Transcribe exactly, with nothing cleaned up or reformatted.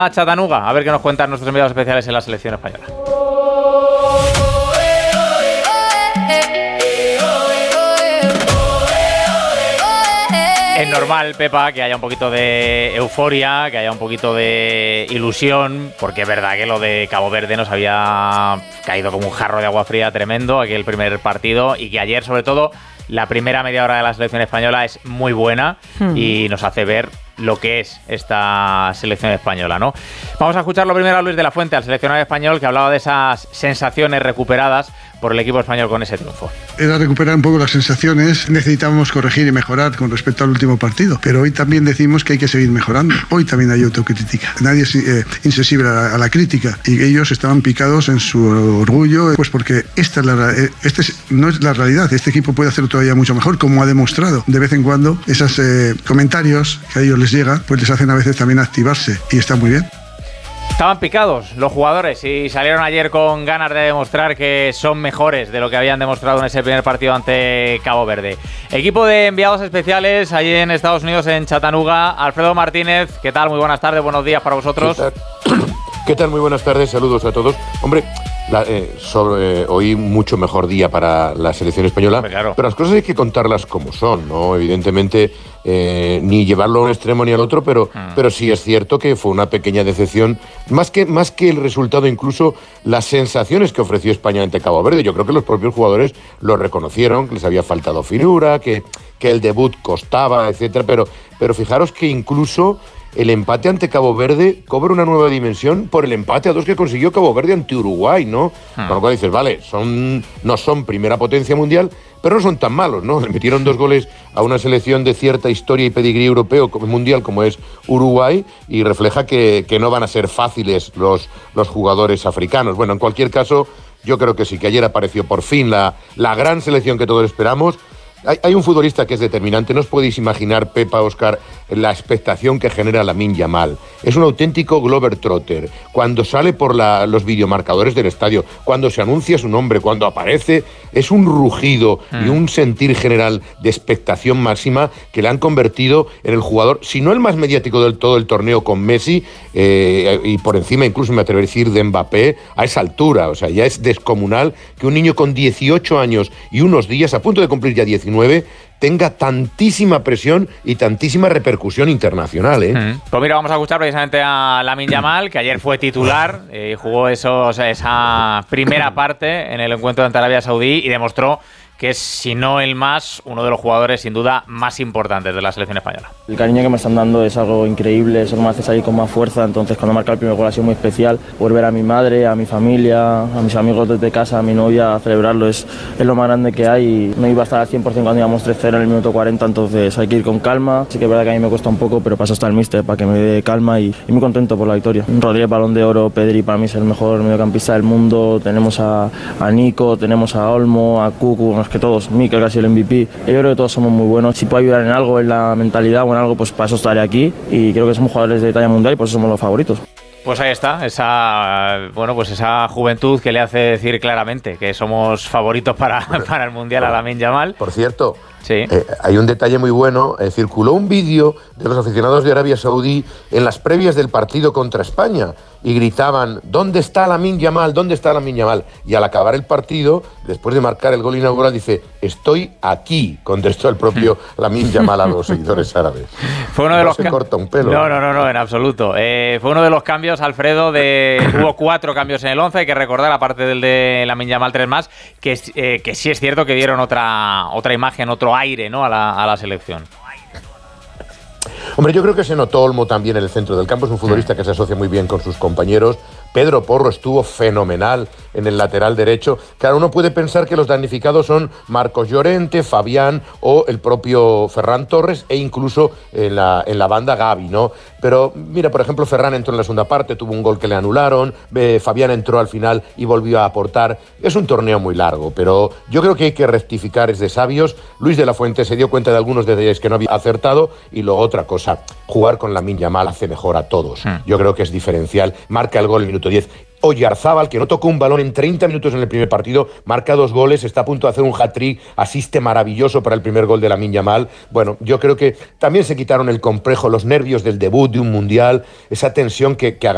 A Chattanooga, a ver qué nos cuentan nuestros enviados especiales en la selección española. Es normal, Pepa, que haya un poquito de euforia, que haya un poquito de ilusión, porque es verdad que lo de Cabo Verde nos había caído como un jarro de agua fría tremendo, aquel primer partido, y que ayer, sobre todo, la primera media hora de la selección española es muy buena hmm. y nos hace ver lo que es esta selección española, ¿no? Vamos a escucharlo primero a Luis de la Fuente, al seleccionador español, que hablaba de esas sensaciones recuperadas por el equipo español con ese triunfo. Era recuperar un poco las sensaciones. Necesitábamos corregir y mejorar con respecto al último partido, pero hoy también decimos que hay que seguir mejorando. Hoy también hay autocrítica. Nadie es eh, insensible a la, a la crítica, y ellos estaban picados en su orgullo, pues porque esta es la, este es, no es la realidad. Este equipo puede hacerlo todavía mucho mejor, como ha demostrado. De vez en cuando esos eh, comentarios que a ellos les llegan, pues les hacen a veces también activarse, y está muy bien. Estaban picados los jugadores y salieron ayer con ganas de demostrar que son mejores de lo que habían demostrado en ese primer partido ante Cabo Verde. Equipo de enviados especiales allí en Estados Unidos, en Chattanooga. Alfredo Martínez, ¿qué tal? Muy buenas tardes, buenos días para vosotros. ¿Qué tal? ¿Qué tal? Muy buenas tardes, saludos a todos. Hombre, la, eh, sobre, eh, hoy mucho mejor día para la selección española, Hombre, claro. pero las cosas hay que contarlas como son, ¿no? Evidentemente, eh, ni llevarlo a un extremo ni al otro, pero, mm. pero sí es cierto que fue una pequeña decepción, más que, más que el resultado, incluso las sensaciones que ofreció España ante Cabo Verde. Yo creo que los propios jugadores lo reconocieron, que les había faltado finura, que, que el debut costaba, etcétera, pero, pero fijaros que incluso el empate ante Cabo Verde cobra una nueva dimensión por el empate a dos que consiguió Cabo Verde ante Uruguay, ¿no? Ah. Con lo cual dices, vale, son, no son primera potencia mundial, pero no son tan malos, ¿no? Le metieron dos goles a una selección de cierta historia y pedigrí europeo mundial como es Uruguay, y refleja que, que no van a ser fáciles los, los jugadores africanos. Bueno, en cualquier caso, yo creo que sí, que ayer apareció por fin la, la gran selección que todos esperamos. Hay, hay un futbolista que es determinante. No os podéis imaginar, Pepa, Óscar, la expectación que genera Lamine Yamal. Es un auténtico globetrotter. Cuando sale por la, los videomarcadores del estadio, cuando se anuncia su nombre, cuando aparece, es un rugido mm. y un sentir general de expectación máxima que le han convertido en el jugador, si no el más mediático del todo el torneo con Messi, eh, y por encima incluso me atrevería a decir de Mbappé, a esa altura. O sea, ya es descomunal que un niño con dieciocho años y unos días, a punto de cumplir ya diecinueve, tenga tantísima presión y tantísima repercusión internacional, ¿eh? Mm. Pues mira, vamos a escuchar precisamente a Lamine Yamal, que ayer fue titular, eh, jugó esos, esa primera parte en el encuentro ante Arabia Saudí y demostró que es, si no el más, uno de los jugadores sin duda más importantes de la selección española. El cariño que me están dando es algo increíble, eso me hace salir con más fuerza. Entonces, cuando marca el primer gol ha sido muy especial. Poder ver a mi madre, a mi familia, a mis amigos desde casa, a mi novia, a celebrarlo es, es lo más grande que hay. Y no iba a estar al cien por ciento cuando íbamos tres cero en el minuto cuarenta, entonces hay que ir con calma. Sí que es verdad que a mí me cuesta un poco, pero paso hasta el míster para que me dé calma, y, y muy contento por la victoria. Rodríguez, Balón de Oro, Pedri para mí es el mejor mediocampista del mundo. Tenemos a, a Nico, tenemos a Olmo, a Cucu, es que todos, Mikel, casi el M V P. Yo creo que todos somos muy buenos. Si puedo ayudar en algo, en la mentalidad o en algo, pues para eso estaré aquí, y creo que somos jugadores de talla mundial y por eso somos los favoritos. Pues ahí está, esa bueno pues esa juventud que le hace decir claramente que somos favoritos para, para el Mundial a Lamine Yamal. Por cierto, sí. eh, hay un detalle muy bueno. Eh, circuló un vídeo de los aficionados de Arabia Saudí en las previas del partido contra España y gritaban: ¿dónde está Lamine Yamal? ¿Dónde está Lamine Yamal? Y al acabar el partido, después de marcar el gol inaugural, dice: estoy aquí, contestó el propio Lamine Yamal a los seguidores árabes. Fue uno de no los se ca- corta un pelo. No, no, no, no, en absoluto. Eh, fue uno de los cambios, Alfredo, de hubo cuatro cambios en el once, hay que recordar, aparte del de Lamine Yamal, tres más, que, eh, que sí es cierto que dieron otra, otra imagen, otro aire, ¿no?, a la, a la selección. Hombre, yo creo que se notó Olmo también en el centro del campo. Es un futbolista que se asocia muy bien con sus compañeros. Pedro Porro estuvo fenomenal en el lateral derecho. Claro, uno puede pensar que los damnificados son Marcos Llorente, Fabián o el propio Ferran Torres, e incluso en la, en la banda Gavi, ¿no? Pero mira, por ejemplo, Ferran entró en la segunda parte, tuvo un gol que le anularon, eh, Fabián entró al final y volvió a aportar. Es un torneo muy largo, pero yo creo que hay que rectificar, es de sabios. Luis de la Fuente se dio cuenta de algunos detalles que no había acertado, y luego otra cosa, jugar con Lamine Yamal hace mejor a todos. Yo creo que es diferencial. Marca el gol en el minuto diez. Oyarzábal, que no tocó un balón en treinta minutos en el primer partido, marca dos goles, está a punto de hacer un hat-trick, asiste maravilloso para el primer gol de Lamine Yamal. Bueno, yo creo que también se quitaron el complejo, los nervios del debut de un mundial, esa tensión que, que